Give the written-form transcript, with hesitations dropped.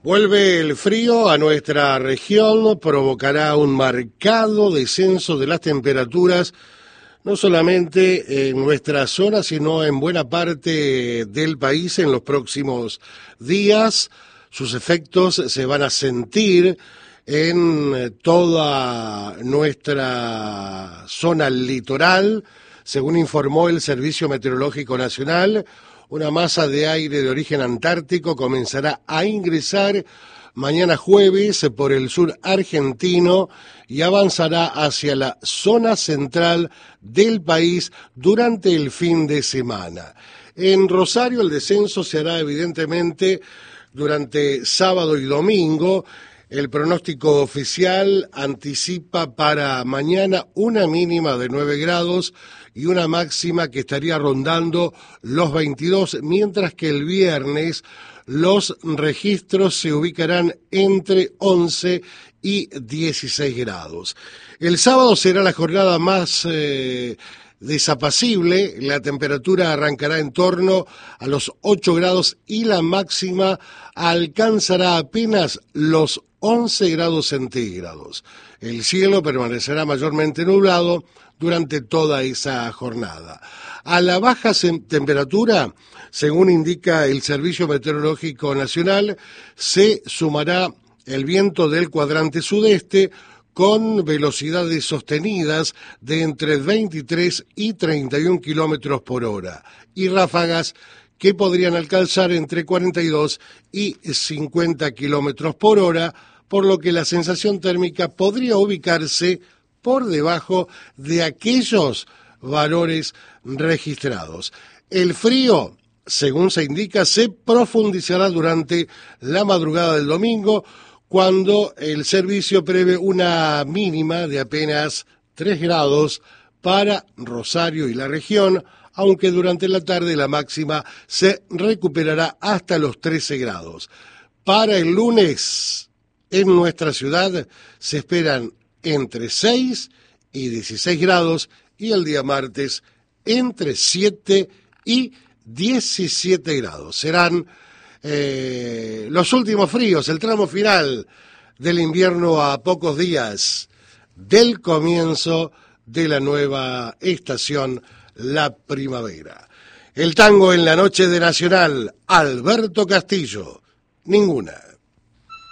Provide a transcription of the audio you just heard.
Vuelve el frío a nuestra región, provocará un marcado descenso de las temperaturas, no solamente en nuestra zona, sino en buena parte del país en los próximos días. Sus efectos se van a sentir en toda nuestra zona litoral, según informó el Servicio Meteorológico Nacional. Una masa de aire de origen antártico comenzará a ingresar mañana jueves por el sur argentino y avanzará hacia la zona central del país durante el fin de semana. En Rosario el descenso se hará evidentemente durante sábado y domingo. El pronóstico oficial anticipa para mañana una mínima de 9 grados y una máxima que estaría rondando los 22, mientras que el viernes los registros se ubicarán entre 11 y 16 grados. El sábado será la jornada más desapacible, la temperatura arrancará en torno a los 8 grados y la máxima alcanzará apenas los 11 grados centígrados. El cielo permanecerá mayormente nublado durante toda esa jornada. A la baja temperatura, según indica el Servicio Meteorológico Nacional, se sumará el viento del cuadrante sudeste con velocidades sostenidas de entre 23 y 31 kilómetros por hora y ráfagas que podrían alcanzar entre 42 y 50 kilómetros por hora, por lo que la sensación térmica podría ubicarse por debajo de aquellos valores registrados. El frío, según se indica, se profundizará durante la madrugada del domingo, cuando el servicio prevé una mínima de apenas 3 grados para Rosario y la región, aunque durante la tarde la máxima se recuperará hasta los 13 grados. Para el lunes, en nuestra ciudad, se esperan entre 6 y 16 grados y el día martes entre 7 y 17 grados. Serán los últimos fríos, el tramo final del invierno a pocos días del comienzo de la nueva estación, la primavera. El tango en la noche de Nacional, Alberto Castillo, ninguna.